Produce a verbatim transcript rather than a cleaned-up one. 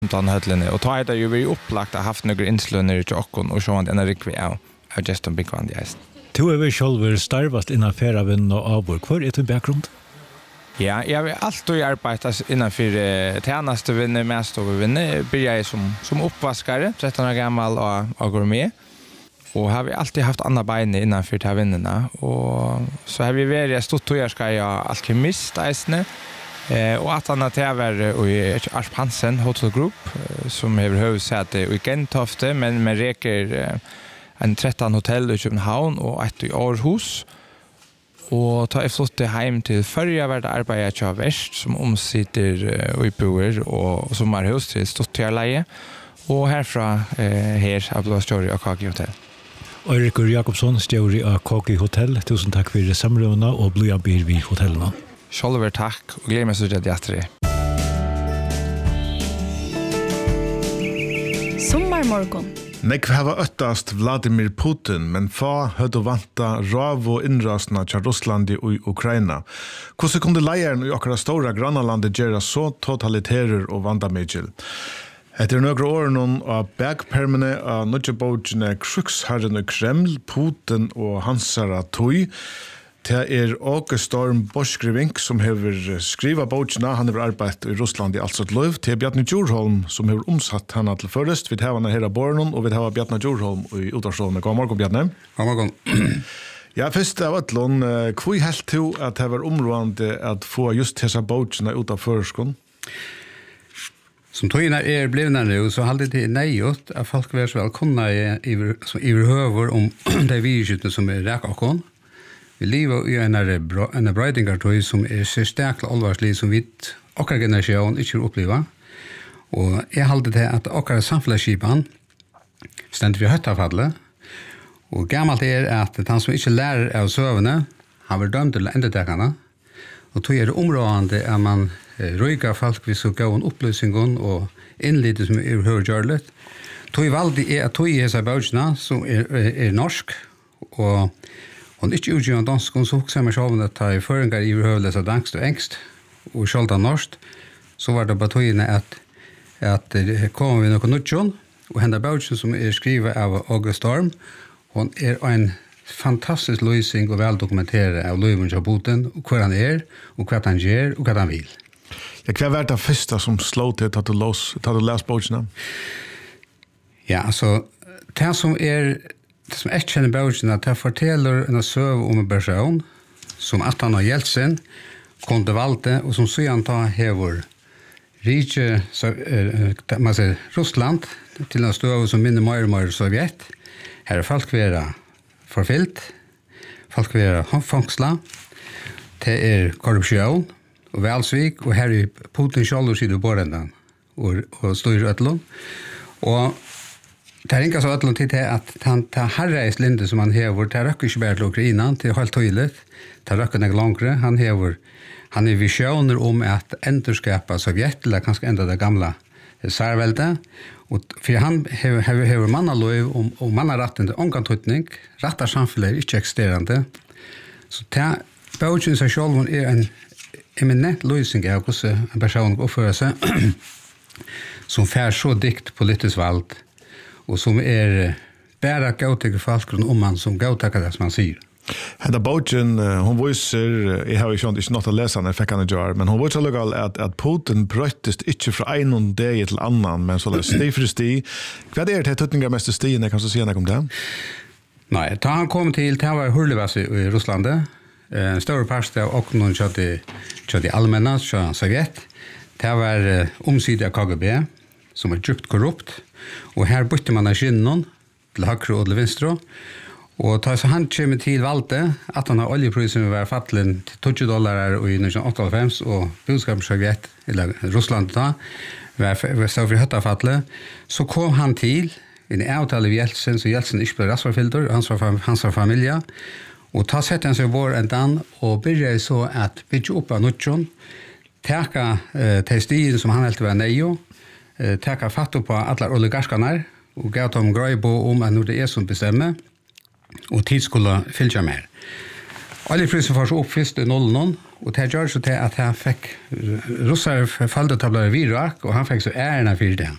Den höllene, och ta det ju vi upplagt att haft några inslöner till okkon och så en erik vi är av just en big one yes. Du är väl själv starvast innan färaven och avor. Kvar är din bakgrund? Ja, jag vill alltid arbeta innanför eh, tjänste vinner mest och vinner börjar jag som som uppvaskare tretton år gammal och, och går med. Och har vi alltid haft andra ben innanför till vinnerna och så har vi varit stort och jag ska jag alkemist isne. Eh, och att han täver och Asp Hansen Hotel Group eh, som har huvudsäte i Gentofte men med räcker eh, en tretton hotell i Köpenhamn och ett i Aarhus. Och ta efter hem till förra värld arbetar jag värst som omsitter uh, utboer och som har hus till Stottjarleie och härifrån uh, här av Blåstjåri och K G Hotel. Eirikur Jakobsson, stjåri av K G Hotel. Tusen takk for samrøvene og bløya byr vi hotellene. Sjølver takk og gleder meg så til at jeg Sommarmorgon. Nekv hava öttast Vladimir Putin, men fa høyde vanta rav og innrasna til Russland og Ukraina. Hvordan kunne leieren i akkurat stora grannalandet gjøre så totaliterer og vandamidjel? Etter nøkre årene av bakpermene av nødjebogene Kruksherren og Kreml, Putin og Hansara Tui, det er Åke Storm Borskrivink som hever skriva bogene. Han hever arbeidt i Russland i altså et løv. Det er Bjarne Djurholm som hever omsatt henne til først. Vi tar henne her av Bornon, og vi tar Bjarne Djurholm i Utdarsholmen. God morgen, Bjarne. God morgen. Ja, først av Øtlund, hvor helt to at det var områdende at få just disse bogene ut av førskolen? Som togene er blivende nå, så hadde det nøyot at folk var så velkomne i høver om de virusene som er rækakon. Vi lever i en en brøydingartøy som er så sterkt alvarslig som vi okkar generasjon ikke oppleva. Og jeg halde til at okkar samfunnsskipan stendt vi høttafallet. Og gammalt er at han som ikke lærer av søvende, han var dømt til endetekene. Og tog er det områdende at man røyker folk hvis å gå en oppløsning og innlite som er høygjørlet. Tog valgte er at tog i hese bøkene som er, er, er norsk og hon ikke utgjør dansk, hun så hukser meg selv at jeg føringer i høvelese dansk og engst, og skjolda norsk, så var det bare togene at, at det kommer vi noe nødtjon, og henne bøtjen som er skrivet av August Storm, hun er en fantastisk løsning og veldokumenteret av Løyvunds av Putin, og hva han er, og hva han gjør, og hva han vil. Ja, hva var det første som slå til at du les bøtjene? Ja, altså, det som er det som jeg kjenner bøkene, det forteller en søv om en person som at han har Jeltsin kunne valgte, og som søgen ta hever rike, man sier, Russland, til en støv som minner mer og mer Sovjet. Her er folk være forfylt, folk være håndfangsla, det er korrupsjon og velsvik, og her er Putin selv og sider på den, og, og styrer øtlån. Og det er ikke så ødelig til det at han tar herreis linde som han hever, det røkker ikke bare til Ukraina, det er helt tydelig, det røkker ikke langere, han hever, han er visjoner om at endurskapa Sovjet, eller kanskje enda det gamle særveldet, og for han hever, hever, hever mannaløy og, og mannaretten til omgangtøytning, rettar samfunnet er ikke eksisterende, så det bøtjen seg selv er en eminent løsning av hvordan en person oppfører seg, som fer så dikt politisk valg, og som er bare gautige folk om han som gautaker det som han sier. Hedda Bogen, hon viser, jeg har ikke nått å lese han, jeg fikk han i jar, men hon viser allikevel at, at Putin brøttest ikke fra en dag til annan, men så det er sti for sti. Hva er det til tøtninger mest stiene, kan du si noe om det? Nei, da han kom til, det var Hurlevass i Russland, en større parst av åknen kjøtt i allmänna, kjøtt Sovjet, det var omsidig av K G B, som var djupt korrupt, og her bytte man av skinnen til høyre og til venstre, og da så han kommer til valgte at han har oljeprisen var fattelen til tjugo dollar i nitton åttaoghalvfems, og budskapet Sovjet, eller Russland da, var så for høttafattelet, så kom han til en avtale ved Jeltsin, så Jeltsin ikke ble rasforfilter, hans var, hans var familie, og da sette han seg vår en dan, og begynte så at bygge opp av nødtjon, teka eh, til stien som han helt var nejo, eh, teka fatt på alle oligarskene, og gav dem grøy på om at når det er som bestemmer, og tid skulle fylle mer. Oljeprisen var så opp først i nullen, og det gjør så til at han fikk russere faldetabler i Irak, og han fikk så ærene for det.